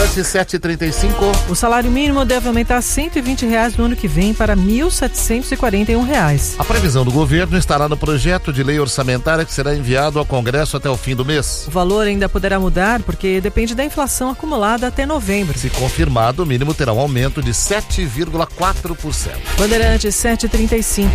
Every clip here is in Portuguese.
Bandeirantes 7h35. O salário mínimo deve aumentar R$ 120 no ano que vem para R$ 1.741. A previsão do governo estará no projeto de lei orçamentária que será enviado ao Congresso até o fim do mês. O valor ainda poderá mudar porque depende da inflação acumulada até novembro. Se confirmado, o mínimo terá um aumento de 7,4%. Bandeirantes 7h35.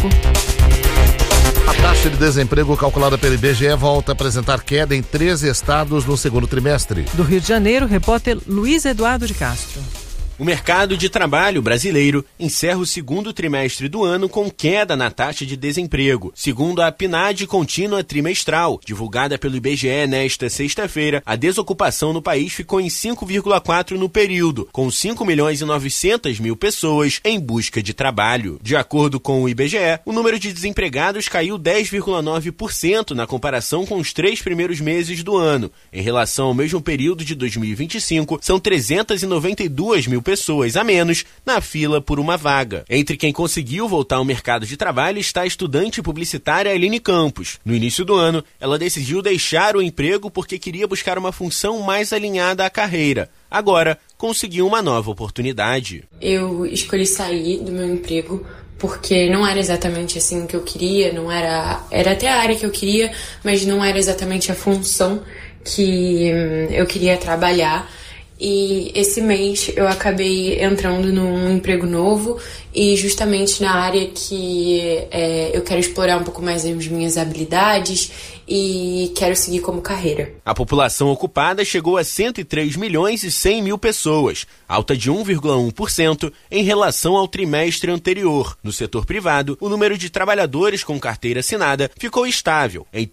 A taxa de desemprego calculada pelo IBGE volta a apresentar queda em 13 estados no segundo trimestre. Do Rio de Janeiro, repórter Luiz Eduardo de Castro. O mercado de trabalho brasileiro encerra o segundo trimestre do ano com queda na taxa de desemprego. Segundo a PNAD contínua trimestral, divulgada pelo IBGE nesta sexta-feira, a desocupação no país ficou em 5,4% no período, com 5.900.000 pessoas em busca de trabalho. De acordo com o IBGE, o número de desempregados caiu 10,9% na comparação com os 3 primeiros meses do ano. Em relação ao mesmo período de 2025, são 392.000 pessoas a menos na fila por uma vaga. Entre quem conseguiu voltar ao mercado de trabalho está a estudante publicitária Aline Campos. No início do ano, ela decidiu deixar o emprego porque queria buscar uma função mais alinhada à carreira. Agora, conseguiu uma nova oportunidade. Eu escolhi sair do meu emprego porque não era exatamente assim o que eu queria, era até a área que eu queria, mas não era exatamente a função que eu queria trabalhar. E esse mês eu acabei entrando num emprego novo e justamente na área que eu quero explorar um pouco mais as minhas habilidades e quero seguir como carreira. A população ocupada chegou a 103.100.000 pessoas, alta de 1,1% em relação ao trimestre anterior. No setor privado, o número de trabalhadores com carteira assinada ficou estável, em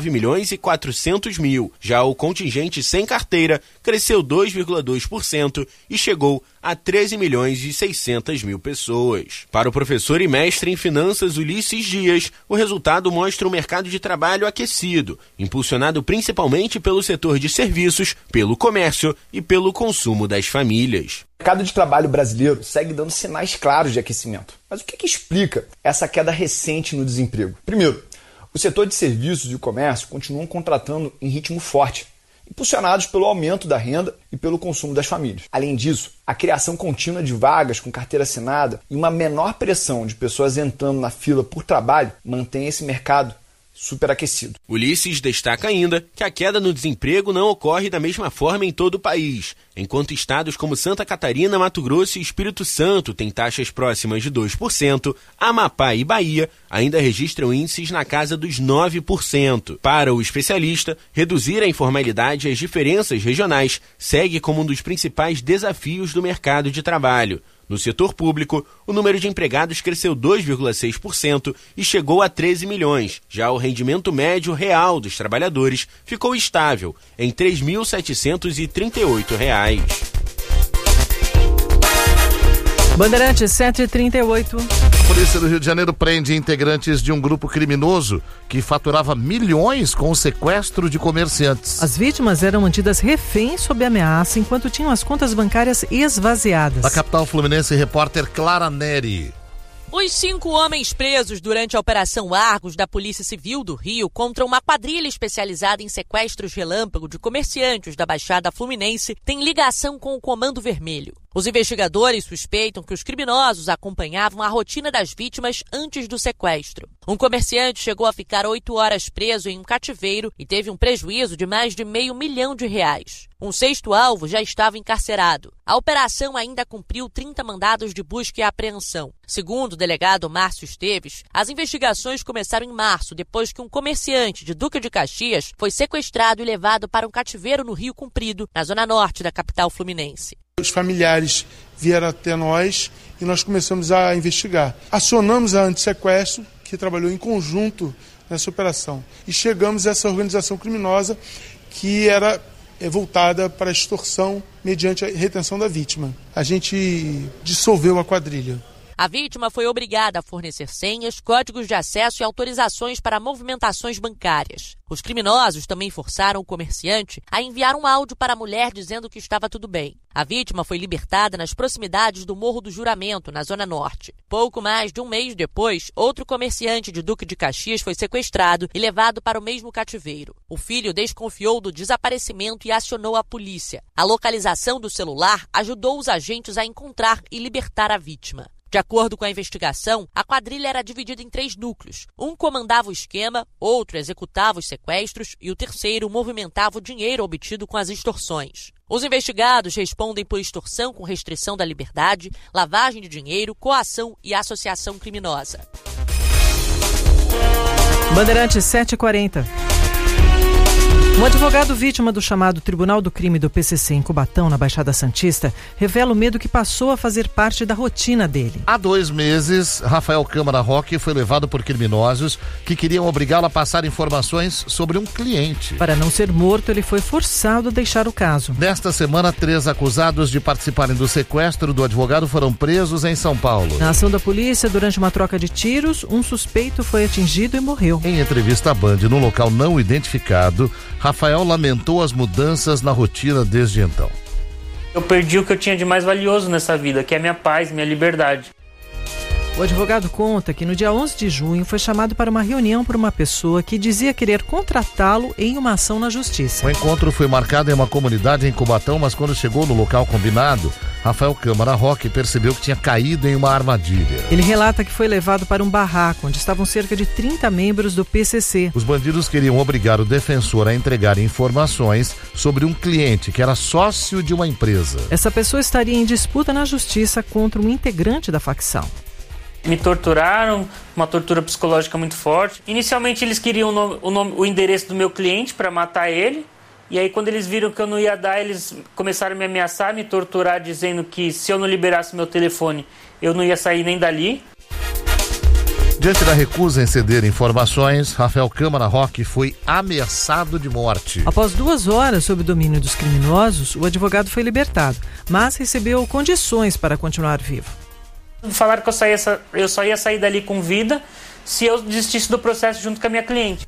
39.400.000. Já o contingente sem carteira cresceu 2,2% e chegou a 13.600.000 pessoas. Para o professor e mestre em finanças Ulisses Dias, o resultado mostra um mercado de trabalho aquecido, impulsionado principalmente pelo setor de serviços, pelo comércio e pelo consumo das famílias. O mercado de trabalho brasileiro segue dando sinais claros de aquecimento. Mas o que explica essa queda recente no desemprego? Primeiro, o setor de serviços e o comércio continuam contratando em ritmo forte, impulsionados pelo aumento da renda e pelo consumo das famílias. Além disso, a criação contínua de vagas com carteira assinada e uma menor pressão de pessoas entrando na fila por trabalho mantém esse mercado superaquecido. Ulisses destaca ainda que a queda no desemprego não ocorre da mesma forma em todo o país. Enquanto estados como Santa Catarina, Mato Grosso e Espírito Santo têm taxas próximas de 2%, Amapá e Bahia ainda registram índices na casa dos 9%. Para o especialista, reduzir a informalidade e as diferenças regionais segue como um dos principais desafios do mercado de trabalho. No setor público, o número de empregados cresceu 2,6% e chegou a 13 milhões. Já o rendimento médio real dos trabalhadores ficou estável, em R$ 3.738. Bandeirantes 7h38. A Polícia do Rio de Janeiro prende integrantes de um grupo criminoso que faturava milhões com o sequestro de comerciantes. As vítimas eram mantidas reféns sob ameaça enquanto tinham as contas bancárias esvaziadas. Da capital fluminense, repórter Clara Neri. Os 5 homens presos durante a Operação Argos da Polícia Civil do Rio contra uma quadrilha especializada em sequestros relâmpago de comerciantes da Baixada Fluminense têm ligação com o Comando Vermelho. Os investigadores suspeitam que os criminosos acompanhavam a rotina das vítimas antes do sequestro. Um comerciante chegou a ficar 8 horas preso em um cativeiro e teve um prejuízo de mais de R$500 mil. Um 6º alvo já estava encarcerado. A operação ainda cumpriu 30 mandados de busca e apreensão. Segundo o delegado Márcio Esteves, as investigações começaram em março, depois que um comerciante de Duque de Caxias foi sequestrado e levado para um cativeiro no Rio Comprido, na zona norte da capital fluminense. Os familiares vieram até nós e nós começamos a investigar. Acionamos a Antissequestro, que trabalhou em conjunto nessa operação. E chegamos a essa organização criminosa que era voltada para a extorsão mediante a retenção da vítima. A gente dissolveu a quadrilha. A vítima foi obrigada a fornecer senhas, códigos de acesso e autorizações para movimentações bancárias. Os criminosos também forçaram o comerciante a enviar um áudio para a mulher dizendo que estava tudo bem. A vítima foi libertada nas proximidades do Morro do Juramento, na Zona Norte. Pouco mais de um mês depois, outro comerciante de Duque de Caxias foi sequestrado e levado para o mesmo cativeiro. O filho desconfiou do desaparecimento e acionou a polícia. A localização do celular ajudou os agentes a encontrar e libertar a vítima. De acordo com a investigação, a quadrilha era dividida em 3 núcleos. Um comandava o esquema, outro executava os sequestros e o terceiro movimentava o dinheiro obtido com as extorsões. Os investigados respondem por extorsão com restrição da liberdade, lavagem de dinheiro, coação e associação criminosa. Bandeirantes 7h40. Um advogado vítima do chamado Tribunal do Crime do PCC em Cubatão, na Baixada Santista, revela o medo que passou a fazer parte da rotina dele. Há 2 meses, Rafael Câmara Roque foi levado por criminosos que queriam obrigá-lo a passar informações sobre um cliente. Para não ser morto, ele foi forçado a deixar o caso. Nesta semana, 3 acusados de participarem do sequestro do advogado foram presos em São Paulo. Na ação da polícia, durante uma troca de tiros, um suspeito foi atingido e morreu. Em entrevista à Band, num local não identificado, Rafael lamentou as mudanças na rotina desde então. Eu perdi o que eu tinha de mais valioso nessa vida, que é minha paz, minha liberdade. O advogado conta que no dia 11 de junho foi chamado para uma reunião por uma pessoa que dizia querer contratá-lo em uma ação na justiça. O encontro foi marcado em uma comunidade em Cubatão, mas quando chegou no local combinado, Rafael Câmara Roque percebeu que tinha caído em uma armadilha. Ele relata que foi levado para um barraco onde estavam cerca de 30 membros do PCC. Os bandidos queriam obrigar o defensor a entregar informações sobre um cliente que era sócio de uma empresa. Essa pessoa estaria em disputa na justiça contra um integrante da facção. Me torturaram, uma tortura psicológica muito forte. Inicialmente eles queriam o endereço do meu cliente para matar ele. E aí quando eles viram que eu não ia dar, eles começaram a me ameaçar, me torturar, dizendo que se eu não liberasse meu telefone, eu não ia sair nem dali. Diante da recusa em ceder informações, Rafael Câmara Roque foi ameaçado de morte. Após 2 horas sob o domínio dos criminosos, o advogado foi libertado, mas recebeu condições para continuar vivo. Falaram que eu só ia sair dali com vida se eu desistisse do processo junto com a minha cliente.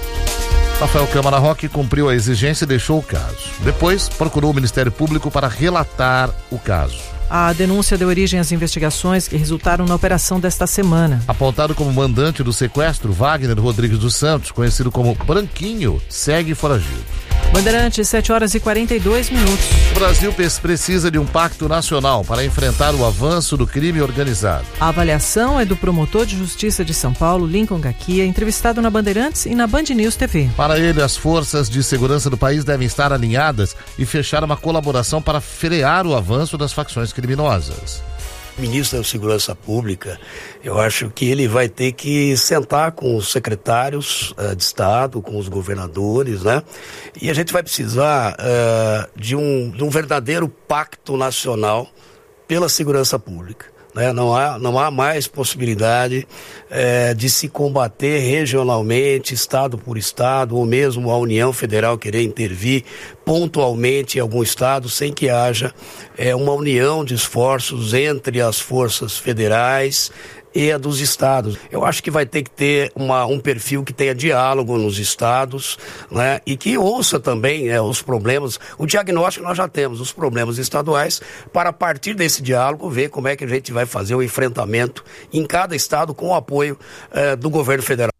Rafael Câmara Roque cumpriu a exigência e deixou o caso. Depois, procurou o Ministério Público para relatar o caso. A denúncia deu origem às investigações que resultaram na operação desta semana. Apontado como mandante do sequestro, Wagner Rodrigues dos Santos, conhecido como Branquinho, segue foragido. Bandeirantes, 7h42. O Brasil precisa de um pacto nacional para enfrentar o avanço do crime organizado. A avaliação é do promotor de justiça de São Paulo, Lincoln Gaquia, entrevistado na Bandeirantes e na Band News TV. Para ele, as forças de segurança do país devem estar alinhadas e fechar uma colaboração para frear o avanço das facções criminosas. O ministro da Segurança Pública, eu acho que ele vai ter que sentar com os secretários de Estado, com os governadores, né? E a gente vai precisar de um verdadeiro pacto nacional pela segurança pública. Né? Não há mais possibilidade de se combater regionalmente, estado por estado, ou mesmo a União Federal querer intervir pontualmente em algum estado sem que haja uma união de esforços entre as forças federais e a dos estados. Eu acho que vai ter que ter um perfil que tenha diálogo nos estados, né? E que ouça também os problemas, o diagnóstico nós já temos, os problemas estaduais, para a partir desse diálogo ver como é que a gente vai fazer o enfrentamento em cada estado com o apoio do governo federal.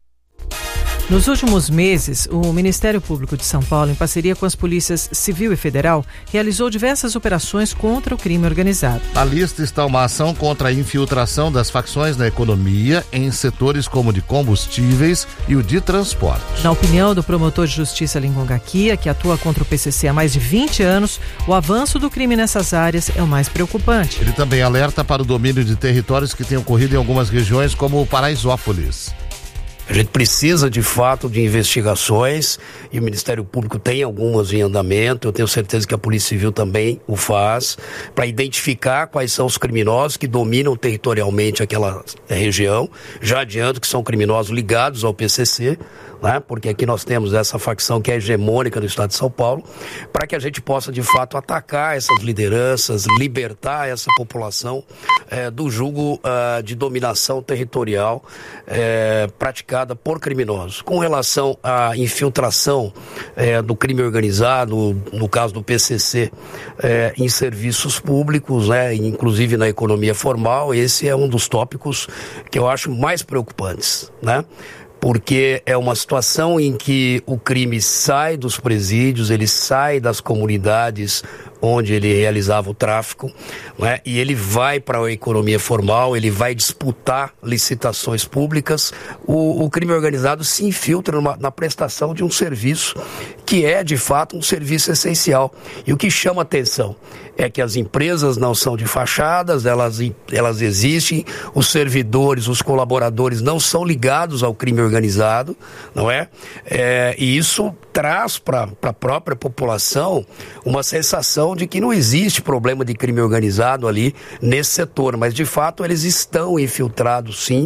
Nos últimos meses, o Ministério Público de São Paulo, em parceria com as polícias civil e federal, realizou diversas operações contra o crime organizado. Na lista está uma ação contra a infiltração das facções na economia em setores como o de combustíveis e o de transporte. Na opinião do promotor de justiça Lincoln Gaquia, que atua contra o PCC há mais de 20 anos, o avanço do crime nessas áreas é o mais preocupante. Ele também alerta para o domínio de territórios que tem ocorrido em algumas regiões, como o Paraisópolis. A gente precisa, de fato, de investigações e o Ministério Público tem algumas em andamento. Eu tenho certeza que a Polícia Civil também o faz, para identificar quais são os criminosos que dominam territorialmente aquela região. Já adianto que são criminosos ligados ao PCC, né? Porque aqui nós temos essa facção que é hegemônica no estado de São Paulo, para que a gente possa, de fato, atacar essas lideranças, libertar essa população do julgo de dominação territorial praticada por criminosos. Com relação à infiltração do crime organizado, no caso do PCC, em serviços públicos, né, inclusive na economia formal, esse é um dos tópicos que eu acho mais preocupantes, né? Porque é uma situação em que o crime sai dos presídios, ele sai das comunidades onde ele realizava o tráfico, né? E ele vai para a economia formal, ele vai disputar licitações públicas. O crime organizado se infiltra na prestação de um serviço que é, de fato, um serviço essencial. E o que chama atenção é que as empresas não são de fachadas, elas existem, os servidores, os colaboradores não são ligados ao crime organizado, não é? E isso traz para a própria população uma sensação de que não existe problema de crime organizado ali nesse setor, mas de fato eles estão infiltrados, sim.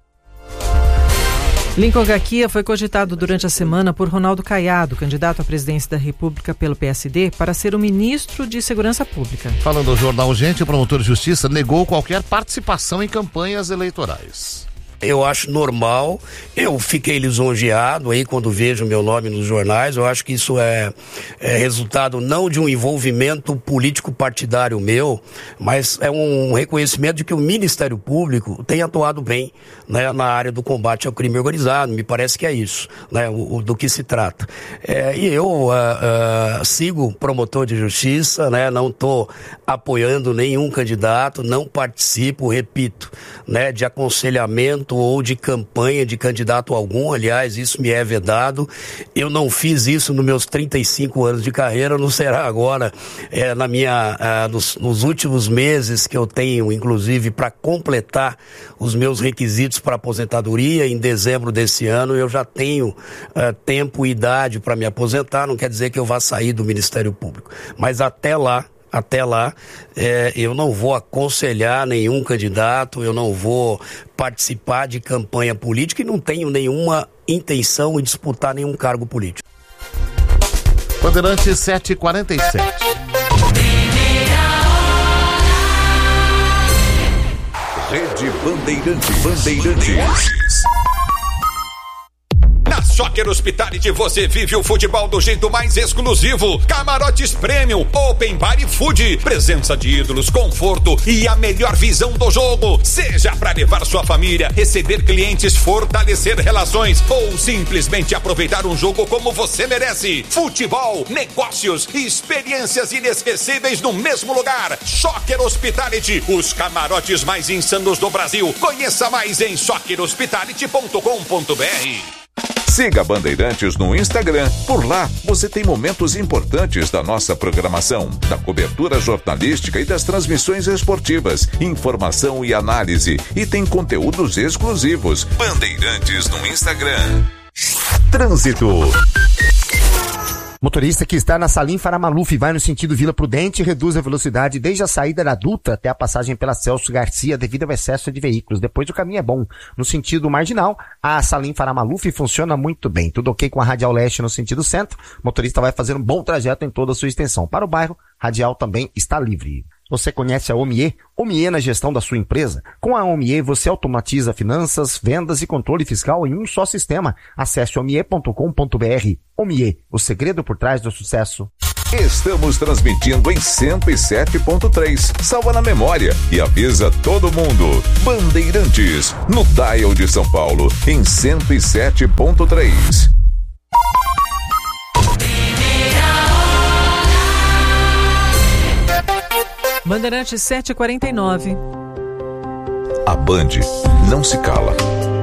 Lincoln Gaquia foi cogitado durante a semana por Ronaldo Caiado, candidato à presidência da República pelo PSD, para ser o ministro de Segurança Pública. Falando ao Jornal Gente, o promotor de justiça negou qualquer participação em campanhas eleitorais. Eu acho normal, eu fiquei lisonjeado aí quando vejo meu nome nos jornais. Eu acho que isso é resultado não de um envolvimento político partidário meu, mas é um reconhecimento de que o Ministério Público tem atuado bem, né, na área do combate ao crime organizado. Me parece que é isso, né, do que se trata. E eu sigo promotor de justiça, né, não estou apoiando nenhum candidato, não participo, repito, né, de aconselhamento ou de campanha de candidato algum. Aliás, isso me é vedado. Eu não fiz isso nos meus 35 anos de carreira, não será agora nos últimos meses que eu tenho, inclusive, para completar os meus requisitos para aposentadoria. Em dezembro desse ano eu já tenho tempo e idade para me aposentar. Não quer dizer que eu vá sair do Ministério Público, mas até lá eu não vou aconselhar nenhum candidato, eu não vou participar de campanha política e não tenho nenhuma intenção de disputar nenhum cargo político. Bandeirantes 7h47. Rede Bandeirantes. Na Soccer Hospitality você vive o futebol do jeito mais exclusivo. Camarotes Premium, Open Bar e Food, presença de ídolos, conforto e a melhor visão do jogo. Seja para levar sua família, receber clientes, fortalecer relações ou simplesmente aproveitar um jogo como você merece. Futebol, negócios e experiências inesquecíveis no mesmo lugar. Soccer Hospitality, os camarotes mais insanos do Brasil. Conheça mais em soccerhospitality.com.br. Siga Bandeirantes no Instagram. Por lá, você tem momentos importantes da nossa programação, da cobertura jornalística e das transmissões esportivas, informação e análise. E tem conteúdos exclusivos. Bandeirantes no Instagram. Trânsito. Motorista que está na Salim Faramaluf vai no sentido Vila Prudente e reduz a velocidade desde a saída da Dutra até a passagem pela Celso Garcia devido ao excesso de veículos. Depois o caminho é bom. No sentido marginal, a Salim Faramaluf funciona muito bem. Tudo ok com a Radial Leste no sentido centro. O motorista vai fazer um bom trajeto em toda a sua extensão. Para o bairro, Radial também está livre. Você conhece a Omie? Omie na gestão da sua empresa? Com a Omie você automatiza finanças, vendas e controle fiscal em um só sistema. Acesse omie.com.br. Omie, o segredo por trás do sucesso. Estamos transmitindo em 107.3. Salva na memória e avisa todo mundo. Bandeirantes, no dial de São Paulo, em 107.3. Bandeirantes 7h49. A Band não se cala.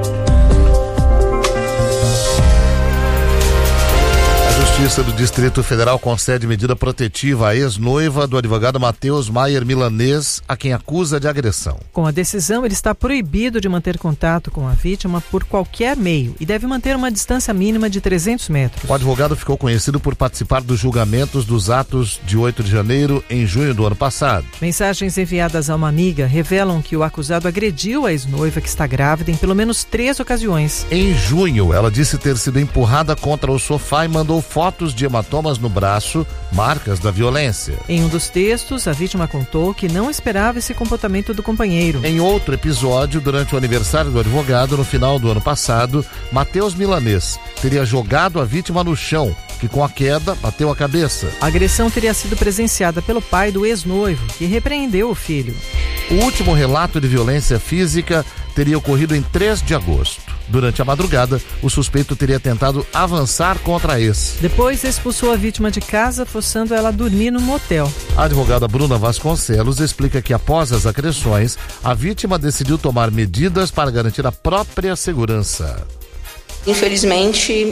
A Justiça do Distrito Federal concede medida protetiva à ex-noiva do advogado Matheus Maier Milanês, a quem acusa de agressão. Com a decisão, ele está proibido de manter contato com a vítima por qualquer meio e deve manter uma distância mínima de 300 metros. O advogado ficou conhecido por participar dos julgamentos dos atos de 8 de janeiro em junho do ano passado. Mensagens enviadas a uma amiga revelam que o acusado agrediu a ex-noiva que está grávida em pelo menos 3 ocasiões. Em junho, ela disse ter sido empurrada contra o sofá e mandou fotos fotos de hematomas no braço, marcas da violência. Em um dos textos, a vítima contou que não esperava esse comportamento do companheiro. Em outro episódio, durante o aniversário do advogado, no final do ano passado, Matheus Milanês teria jogado a vítima no chão, que com a queda bateu a cabeça. A agressão teria sido presenciada pelo pai do ex-noivo, que repreendeu o filho. O último relato de violência física teria ocorrido em 3 de agosto. Durante a madrugada, o suspeito teria tentado avançar contra a ex. Depois expulsou a vítima de casa, forçando ela a dormir no motel. A advogada Bruna Vasconcelos explica que após as agressões, a vítima decidiu tomar medidas para garantir a própria segurança. Infelizmente,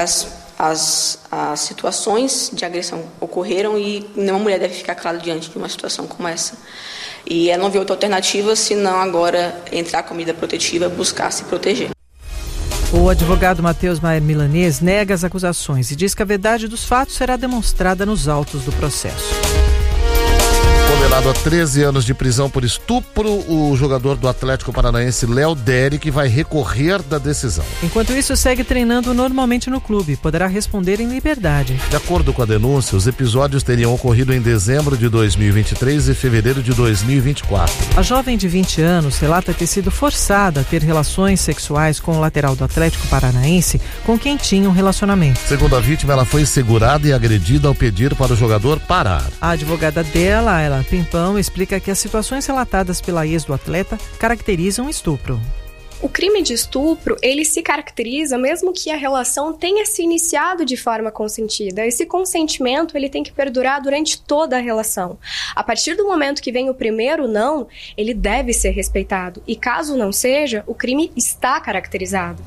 as situações de agressão ocorreram e nenhuma mulher deve ficar calada diante de uma situação como essa. E ela não vê outra alternativa senão agora entrar com a medida protetiva e buscar se proteger. O advogado Matheus Maier Milanês nega as acusações e diz que a verdade dos fatos será demonstrada nos autos do processo. Condenado a 13 anos de prisão por estupro, o jogador do Atlético Paranaense Léo Derick vai recorrer da decisão. Enquanto isso, segue treinando normalmente no clube. Poderá responder em liberdade. De acordo com a denúncia, os episódios teriam ocorrido em dezembro de 2023 e fevereiro de 2024. A jovem de 20 anos relata ter sido forçada a ter relações sexuais com o lateral do Atlético Paranaense, com quem tinha um relacionamento. Segundo a vítima, ela foi segurada e agredida ao pedir para o jogador parar. A advogada dela, ela Pimpão, explica que as situações relatadas pela ex do atleta caracterizam estupro. O crime de estupro, ele se caracteriza mesmo que a relação tenha se iniciado de forma consentida. Esse consentimento, ele tem que perdurar durante toda a relação. A partir do momento que vem o primeiro não, ele deve ser respeitado. E caso não seja, o crime está caracterizado.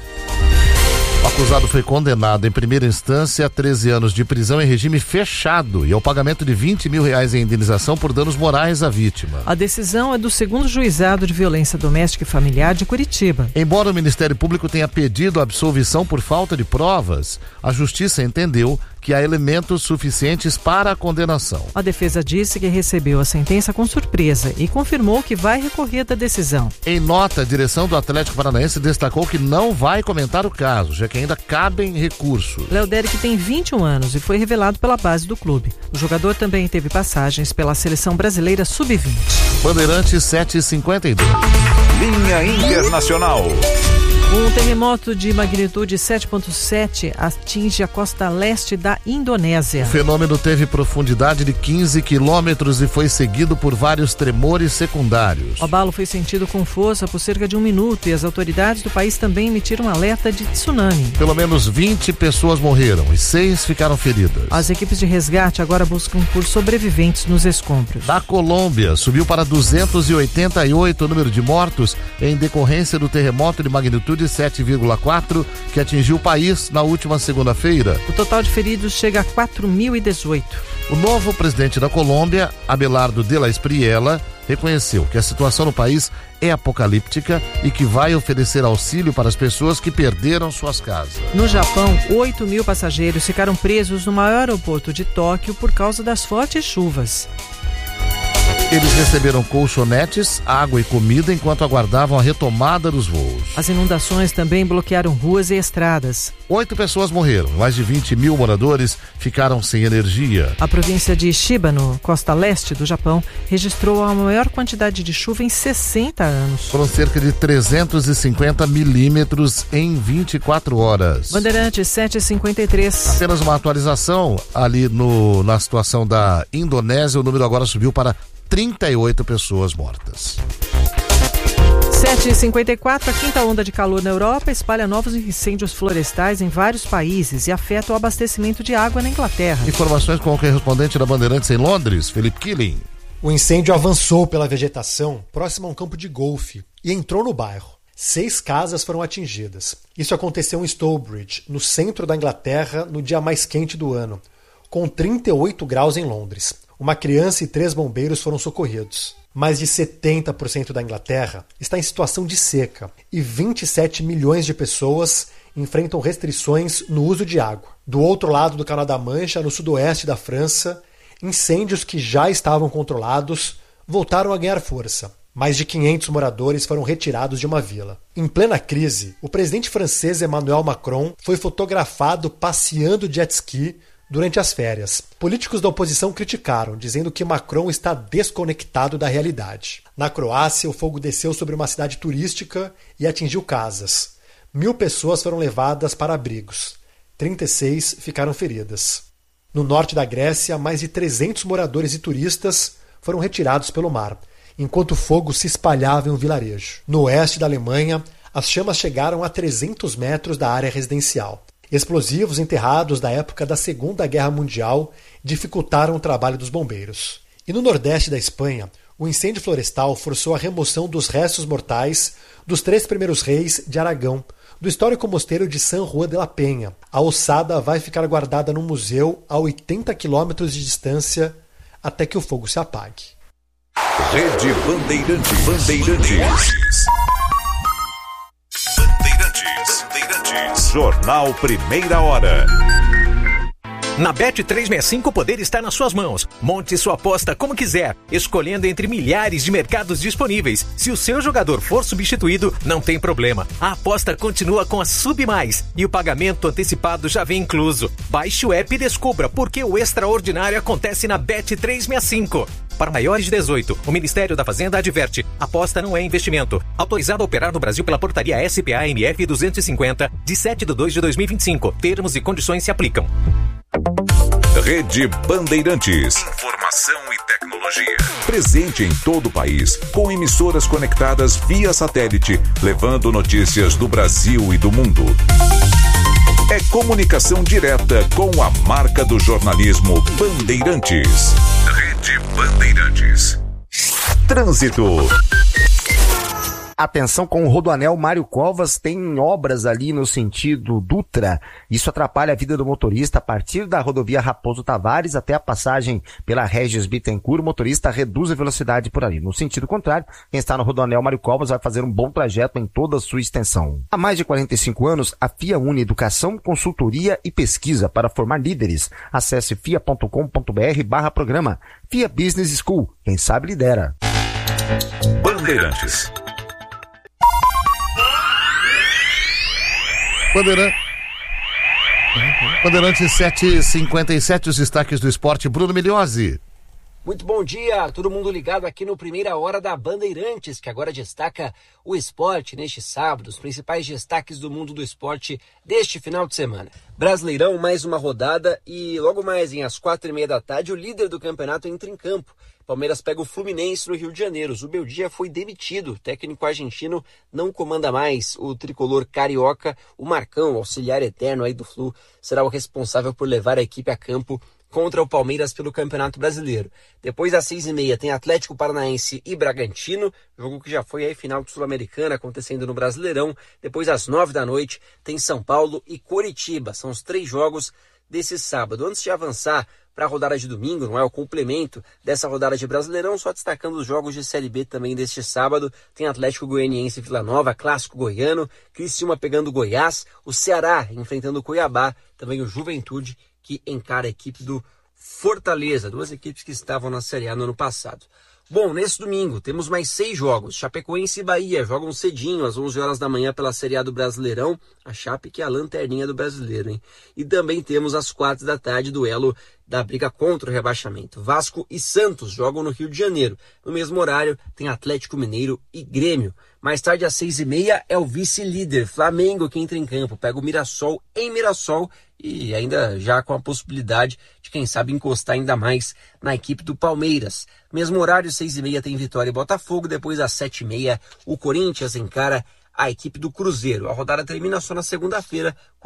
O acusado foi condenado em primeira instância a 13 anos de prisão em regime fechado e ao pagamento de R$20 mil em indenização por danos morais à vítima. A decisão é do 2º Juizado de Violência Doméstica e Familiar de Curitiba. Embora o Ministério Público tenha pedido a absolvição por falta de provas, a Justiça entendeu que há elementos suficientes para a condenação. A defesa disse que recebeu a sentença com surpresa e confirmou que vai recorrer da decisão. Em nota, a direção do Atlético Paranaense destacou que não vai comentar o caso, já que ainda cabem recursos. Léo Derick tem 21 anos e foi revelado pela base do clube. O jogador também teve passagens pela Seleção Brasileira Sub-20. Bandeirantes 7h52. Linha Internacional. Um terremoto de magnitude 7,7 atinge a costa leste da Indonésia. O fenômeno teve profundidade de 15 quilômetros e foi seguido por vários tremores secundários. O abalo foi sentido com força por cerca de 1 minuto e as autoridades do país também emitiram um alerta de tsunami. Pelo menos 20 pessoas morreram e 6 ficaram feridas. As equipes de resgate agora buscam por sobreviventes nos escombros. Na Colômbia, subiu para 288 o número de mortos em decorrência do terremoto de magnitude 7,4 que atingiu o país na última segunda-feira. O total de feridos chega a 4.018. O novo presidente da Colômbia, Abelardo de la Espriella, reconheceu que a situação no país é apocalíptica e que vai oferecer auxílio para as pessoas que perderam suas casas. No Japão, 8.000 passageiros ficaram presos no maior aeroporto de Tóquio por causa das fortes chuvas. Eles receberam colchonetes, água e comida enquanto aguardavam a retomada dos voos. As inundações também bloquearam ruas e estradas. 8 pessoas morreram, mais de 20 mil moradores ficaram sem energia. A província de Chiba, no costa leste do Japão, registrou a maior quantidade de chuva em 60 anos. Foram cerca de 350 milímetros em 24 horas. Bandeirantes 7h53. Apenas uma atualização ali na situação da Indonésia, o número agora subiu para 38 pessoas mortas. 7h54, a quinta onda de calor na Europa espalha novos incêndios florestais em vários países e afeta o abastecimento de água na Inglaterra. Informações com o correspondente da Bandeirantes em Londres, Felipe Killing. O incêndio avançou pela vegetação próximo a um campo de golfe e entrou no bairro. 6 casas foram atingidas. Isso aconteceu em Stourbridge, no centro da Inglaterra, no dia mais quente do ano, com 38 graus em Londres. Uma criança e 3 bombeiros foram socorridos. Mais de 70% da Inglaterra está em situação de seca e 27 milhões de pessoas enfrentam restrições no uso de água. Do outro lado do Canal da Mancha, no sudoeste da França, incêndios que já estavam controlados voltaram a ganhar força. Mais de 500 moradores foram retirados de uma vila. Em plena crise, o presidente francês Emmanuel Macron foi fotografado passeando de jet ski durante as férias. Políticos da oposição criticaram, dizendo que Macron está desconectado da realidade. Na Croácia, o fogo desceu sobre uma cidade turística e atingiu casas. 1.000 pessoas foram levadas para abrigos. 36 ficaram feridas. No norte da Grécia, mais de 300 moradores e turistas foram retirados pelo mar, enquanto o fogo se espalhava em um vilarejo. No oeste da Alemanha, as chamas chegaram a 300 metros da área residencial. Explosivos enterrados da época da Segunda Guerra Mundial dificultaram o trabalho dos bombeiros. E no nordeste da Espanha, o incêndio florestal forçou a remoção dos restos mortais dos 3 primeiros reis de Aragão, do histórico mosteiro de San Juan de la Peña. A ossada vai ficar guardada no museu a 80 quilômetros de distância até que o fogo se apague. Rede Bandeirantes. Jornal Primeira Hora. Na Bet365 o poder está nas suas mãos. Monte sua aposta como quiser, escolhendo entre milhares de mercados disponíveis. Se o seu jogador for substituído, não tem problema. A aposta continua com a Submais e o pagamento antecipado já vem incluso. Baixe o app e descubra por que o extraordinário acontece na Bet365. Para maiores de 18, o Ministério da Fazenda adverte: aposta não é investimento. Autorizado a operar no Brasil pela portaria SPA-MF 250, de 7/2/2025. Termos e condições se aplicam. Rede Bandeirantes. Informação e tecnologia. Presente em todo o país, com emissoras conectadas via satélite, levando notícias do Brasil e do mundo. É comunicação direta com a marca do jornalismo Bandeirantes. Rede Bandeirantes. Trânsito. Atenção com o Rodoanel Mário Covas, tem obras ali no sentido Dutra. Isso atrapalha a vida do motorista a partir da rodovia Raposo Tavares até a passagem pela Regis Bittencourt. O motorista reduz a velocidade por ali. No sentido contrário, quem está no Rodoanel Mário Covas vai fazer um bom trajeto em toda a sua extensão. Há mais de 45 anos, a FIA une educação, consultoria e pesquisa para formar líderes. Acesse fia.com.br/programa. FIA Business School. Quem sabe lidera. Bandeirantes. Bandeirantes 7h57, os destaques do esporte. Bruno Migliozzi. Muito bom dia, todo mundo ligado aqui no Primeira Hora da Bandeirantes, que agora destaca o esporte neste sábado, os principais destaques do mundo do esporte deste final de semana. Brasileirão, mais uma rodada e logo mais às 4h30 da tarde, o líder do campeonato entra em campo. Palmeiras pega o Fluminense no Rio de Janeiro. Zubeldia foi demitido. O técnico argentino não comanda mais. O tricolor carioca, o Marcão, auxiliar eterno aí do Flu, será o responsável por levar a equipe a campo contra o Palmeiras pelo Campeonato Brasileiro. Depois às 6h30 tem Atlético Paranaense e Bragantino, jogo que já foi aí final do Sul-Americana acontecendo no Brasileirão. Depois às 9 da noite tem São Paulo e Coritiba. São os 3 jogos desse sábado. Antes de avançar para a rodada de domingo, não é o complemento dessa rodada de Brasileirão, só destacando os jogos de Série B também deste sábado, tem Atlético Goianiense e Vila Nova, clássico goiano, Criciúma pegando Goiás, o Ceará enfrentando o Cuiabá, também o Juventude que encara a equipe do Fortaleza, 2 equipes que estavam na Série A no ano passado. Bom, nesse domingo temos mais 6 jogos. Chapecoense e Bahia jogam cedinho, às 11 horas da manhã pela Série A do Brasileirão. A Chape que é a lanterninha do brasileiro, hein? E também temos às 4 da tarde duelo da briga contra o rebaixamento. Vasco e Santos jogam no Rio de Janeiro. No mesmo horário tem Atlético Mineiro e Grêmio. Mais tarde às 6h30 é o vice-líder Flamengo que entra em campo. Pega o Mirassol em Mirassol e ainda já com a possibilidade de, quem sabe, encostar ainda mais na equipe do Palmeiras. Mesmo horário, 6h30 tem Vitória e Botafogo. Depois às 7h30 o Corinthians encara a equipe do Cruzeiro. A rodada termina só na segunda-feira,